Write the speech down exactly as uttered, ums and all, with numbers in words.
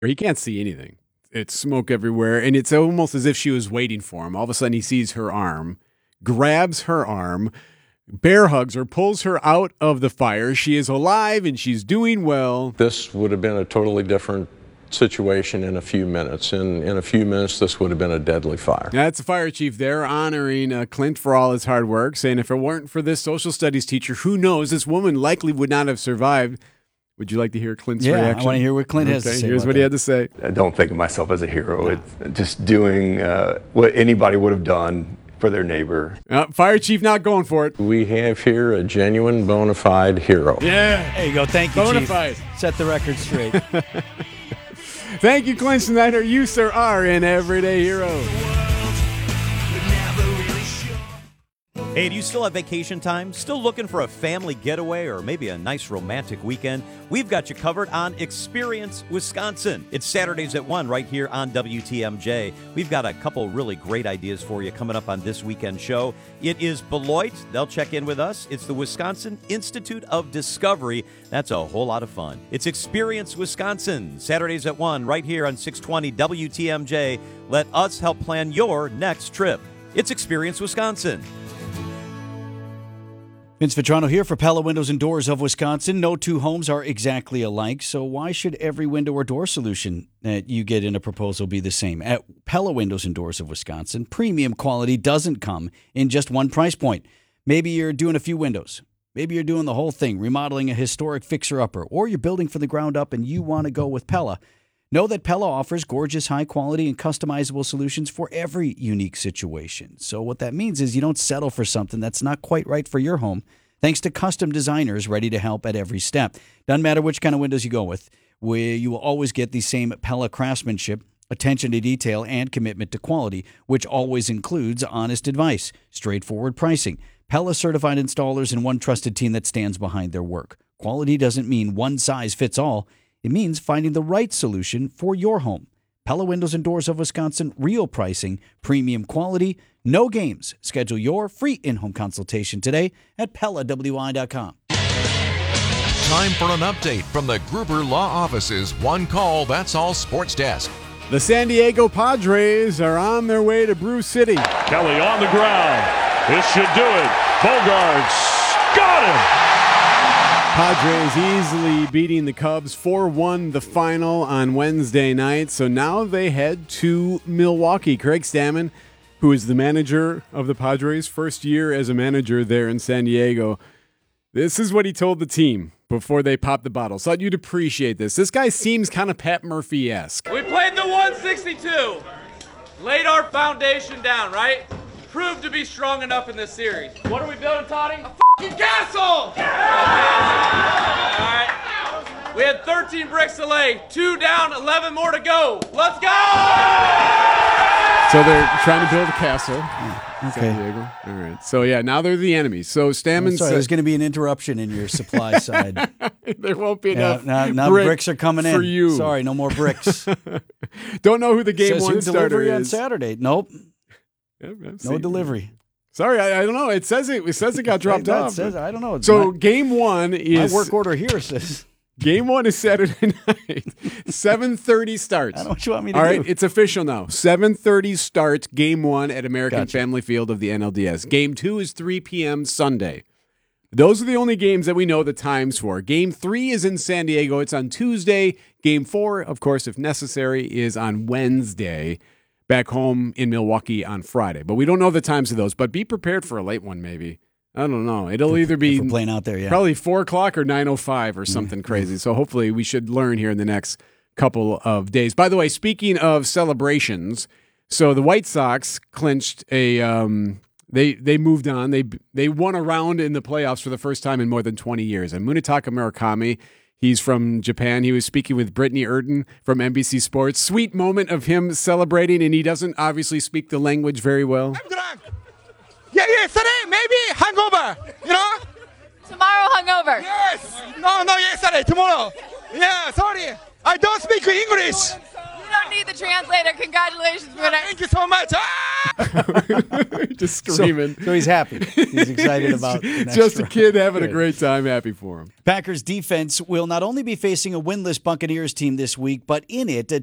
He can't see anything. It's smoke everywhere, and it's almost as if she was waiting for him. All of a sudden, he sees her arm, grabs her arm, bear hugs her, pulls her out of the fire. She is alive, and she's doing well. This would have been a totally different situation in a few minutes. In, in a few minutes, this would have been a deadly fire. That's the fire chief there honoring uh, Clint for all his hard work, saying if it weren't for this social studies teacher, who knows, this woman likely would not have survived. Would you like to hear Clint's yeah, reaction? I want to hear what Clint okay, has to say. Here's what that. he had to say. I don't think of myself as a hero. No. It's just doing uh, what anybody would have done for their neighbor. Uh, fire chief not going for it. We have here a genuine bona fide hero. Yeah. There you go. Thank you, bona Chief. fide. Set the record straight. Thank you, Clint Snyder. You, sir, are an everyday hero. Hey, do you still have vacation time? Still looking for a family getaway or maybe a nice romantic weekend? We've got you covered on Experience Wisconsin. It's Saturdays at one right here on W T M J. We've got a couple really great ideas for you coming up on this weekend show. It is Beloit. They'll check in with us. It's the Wisconsin Institute of Discovery. That's a whole lot of fun. It's Experience Wisconsin. Saturdays at one right here on six twenty W T M J. Let us help plan your next trip. It's Experience Wisconsin. Vince Vitrano here for Pella Windows and Doors of Wisconsin. No two homes are exactly alike, so why should every window or door solution that you get in a proposal be the same? At Pella Windows and Doors of Wisconsin, premium quality doesn't come in just one price point. Maybe you're doing a few windows. Maybe you're doing the whole thing, remodeling a historic fixer-upper, or you're building from the ground up and you want to go with Pella. Know that Pella offers gorgeous, high-quality, and customizable solutions for every unique situation. So what that means is you don't settle for something that's not quite right for your home, thanks to custom designers ready to help at every step. Doesn't matter which kind of windows you go with, where you will always get the same Pella craftsmanship, attention to detail, and commitment to quality, which always includes honest advice, straightforward pricing, Pella-certified installers, and one trusted team that stands behind their work. Quality doesn't mean one size fits all. It means finding the right solution for your home. Pella Windows and Doors of Wisconsin, real pricing, premium quality, no games. Schedule your free in-home consultation today at Pella W I dot com. Time for an update from the Gruber Law Office's One Call, That's All Sports Desk. The San Diego Padres are on their way to Brew City. Kelly on the ground. This should do it. Bogarts got him. Padres easily beating the Cubs four one the final on Wednesday night. So now they head to Milwaukee. Craig Stammen, who is the manager of the Padres, first year as a manager there in San Diego. This is what he told the team before they popped the bottle. So you'd appreciate this. This guy seems kind of Pat Murphy-esque. We played the one sixty-two. Laid our foundation down, right? Proved to be strong enough in this series. What are we building, Toddy? A f***ing castle! Yeah! All right. We had thirteen bricks to lay. Two down, eleven more to go. Let's go! So they're trying to build a castle. Okay. San Diego. All right. So, yeah, now they're the enemies. So Stammen Sorry, said, there's going to be an interruption in your supply side. there won't be Yeah, enough now, now brick bricks are coming in. for you. Sorry, no more bricks. Don't know who the game Says one who starter delivery on is. Saturday. Nope. Yeah, No see. delivery. Sorry, I, I don't know. It says it. It says it got dropped That off. says- I don't know. It's So my- game one My is work order here says. game one is Saturday night, seven thirty starts. I don't know what you want me to All do. right, it's official now. seven thirty starts game one at American Gotcha. Family Field of the N L D S. Game two is three p.m. Sunday. Those are the only games that we know the times for. Game three is in San Diego. It's on Tuesday. Game four, of course, if necessary, is on Wednesday. Back home in Milwaukee on Friday. But we don't know the times of those. But be prepared for a late one, maybe. I don't know. It'll either be If we're playing out there, yeah. probably four o'clock or nine oh five or something Mm-hmm. crazy. So hopefully we should learn here in the next couple of days. By the way, speaking of celebrations, so the White Sox clinched a um, they they moved on. They they won a round in the playoffs for the first time in more than twenty years. And Munetaka Murakami, he's from Japan. He was speaking with Brittany Erden from N B C Sports. Sweet moment of him celebrating, and he doesn't obviously speak the language very well. I'm drunk. Yeah, yesterday, maybe hangover, you know? Tomorrow hungover. Yes. No, no, yesterday, tomorrow. Yeah, sorry. I don't speak English. You don't need be the translator. Congratulations, winner. Thank you so much. Ah! Just screaming. So, so he's happy. He's excited He's about the next just a round. kid having Good. a great time. Happy for him. Packers defense will not only be facing a winless Buccaneers team this week, but in it, a